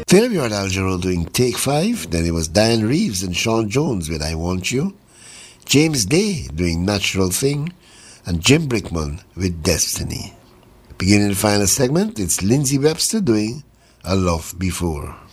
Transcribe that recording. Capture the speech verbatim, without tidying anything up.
Then we heard Al Jarreau doing Take Five. Then it was Diane Reeves and Sean Jones with I Want You. James Day doing Natural Thing. And Jim Brickman with Destiny. Beginning the final segment, it's Lindsay Webster doing A Love Before.